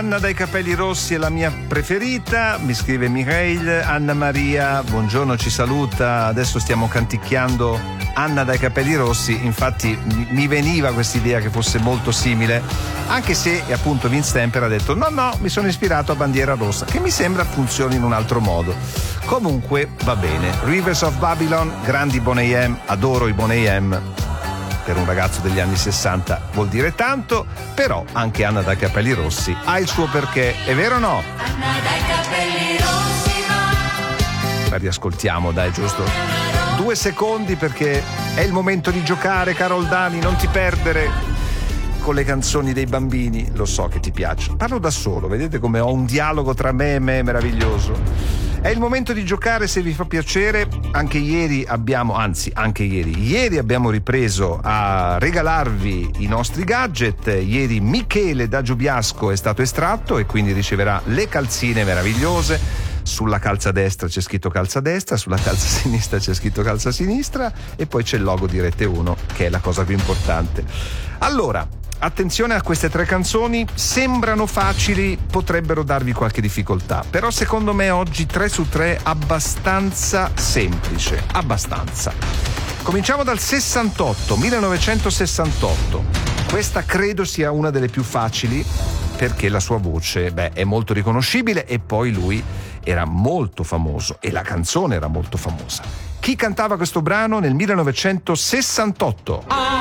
Anna dai capelli rossi è la mia preferita, mi scrive Mireille. Anna Maria, buongiorno, ci saluta. Adesso stiamo canticchiando Anna dai capelli rossi, infatti mi veniva questa idea che fosse molto simile, anche se appunto Vince Temper ha detto no, mi sono ispirato a Bandiera Rossa, che mi sembra funzioni in un altro modo. Comunque va bene. Rivers of Babylon, grandi Boney M, adoro i Boney M. Per un ragazzo degli anni 60 vuol dire tanto, però anche Anna dai capelli rossi ha il suo perché, è vero o no? Anna dai capelli rossi va. La riascoltiamo, dai, giusto? 2 secondi perché è il momento di giocare, Carol Dani, non ti perdere con le canzoni dei bambini, lo so che ti piacciono. Parlo da solo, vedete come ho un dialogo tra me e me meraviglioso. È il momento di giocare, se vi fa piacere. Ieri abbiamo ripreso a regalarvi i nostri gadget. Ieri Michele da Giubiasco è stato estratto e quindi riceverà le calzine meravigliose. Sulla calza destra c'è scritto calza destra, sulla calza sinistra c'è scritto calza sinistra e poi c'è il logo di Rete 1, che è la cosa più importante. Allora, attenzione a queste 3 canzoni, sembrano facili, potrebbero darvi qualche difficoltà, però secondo me oggi 3 su 3 abbastanza semplice, abbastanza. Cominciamo dal 1968. Questa credo sia una delle più facili perché la sua voce, è molto riconoscibile e poi lui era molto famoso e la canzone era molto famosa. Chi cantava questo brano nel 1968?